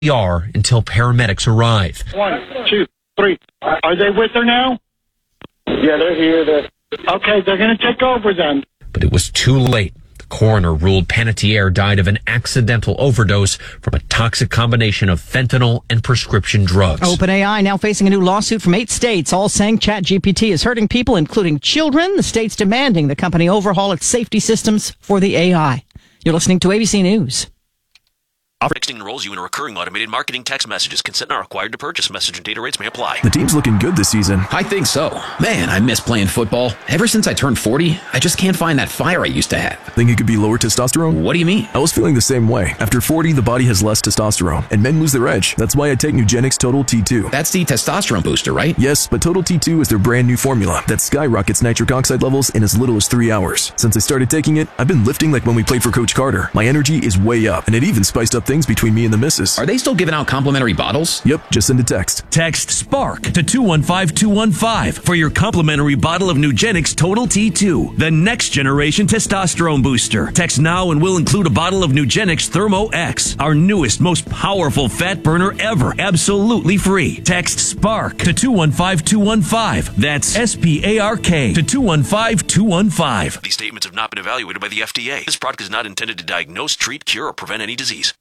until paramedics arrive. 1, 2, 3. Are they with her now? Yeah, they're here. Okay, they're going to take over then. But it was too late. The coroner ruled Panettiere died of an accidental overdose from a toxic combination of fentanyl and prescription drugs. OpenAI now facing a new lawsuit from 8 states, all saying ChatGPT is hurting people, including children. The states demanding the company overhaul its safety systems for the AI. You're listening to ABC News. Texting enrolls you in a recurring automated marketing text messages. Consent not required to purchase. Message and data rates may apply. The team's looking good this season. I think so. Man, I miss playing football. Ever since I turned 40, I just can't find that fire I used to have. Think it could be lower testosterone? What do you mean? I was feeling the same way. After 40, the body has less testosterone, and men lose their edge. That's why I take Nugenix Total T2. That's the testosterone booster, right? Yes, but Total T2 is their brand new formula that skyrockets nitric oxide levels in as little as 3 hours. Since I started taking it, I've been lifting like when we played for Coach Carter. My energy is way up, and it even spiced up things between me and the missus. Are they still giving out complimentary bottles? Yep, just send a text. Text SPARK to 215-215 for your complimentary bottle of Nugenix Total T2, the next generation testosterone booster. Text now and we'll include a bottle of Nugenix Thermo X, our newest, most powerful fat burner ever, absolutely free. Text SPARK to 215-215. That's SPARK to 215-215. These statements have not been evaluated by the FDA. This product is not intended to diagnose, treat, cure, or prevent any disease.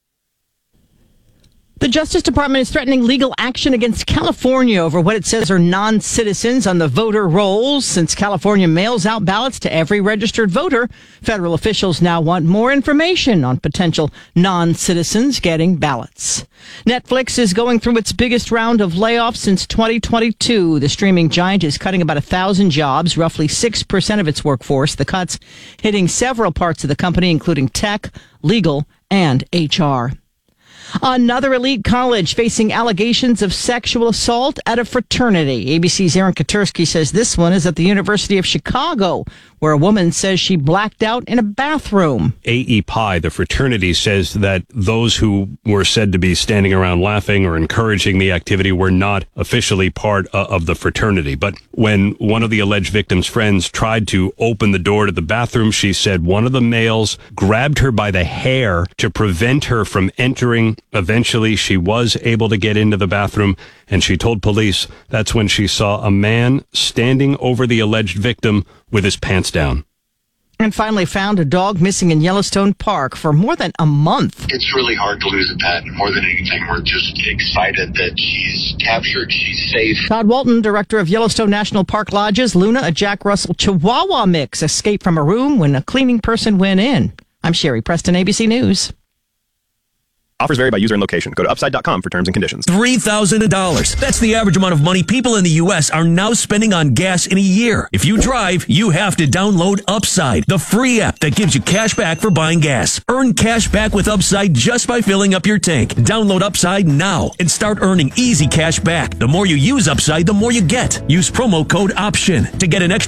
The Justice Department is threatening legal action against California over what it says are non-citizens on the voter rolls. Since California mails out ballots to every registered voter, federal officials now want more information on potential non-citizens getting ballots. Netflix is going through its biggest round of layoffs since 2022. The streaming giant is cutting about 1,000 jobs, roughly 6% of its workforce. The cuts hitting several parts of the company, including tech, legal, and HR. Another elite college facing allegations of sexual assault at a fraternity. ABC's Aaron Katursky says this one is at the University of Chicago, where a woman says she blacked out in a bathroom. AE Pi, the fraternity, says that those who were said to be standing around laughing or encouraging the activity were not officially part of the fraternity. But when one of the alleged victim's friends tried to open the door to the bathroom, she said one of the males grabbed her by the hair to prevent her from entering. Eventually, she was able to get into the bathroom, and she told police that's when she saw a man standing over the alleged victim with his pants down. And finally found a dog missing in Yellowstone Park for more than a month. It's really hard to lose a pet. More than anything, we're just excited that she's captured, she's safe. Todd Walton, director of Yellowstone National Park Lodges, Luna, a Jack Russell Chihuahua mix, escaped from a room when a cleaning person went in. I'm Sherry Preston, ABC News. Offers vary by user and location. Go to upside.com for terms and conditions. $3,000. That's the average amount of money people in the U.S. are now spending on gas in a year. If you drive, you have to download Upside, the free app that gives you cash back for buying gas. Earn cash back with Upside just by filling up your tank. Download Upside now and start earning easy cash back. The more you use Upside, the more you get. Use promo code OPTION to get an extra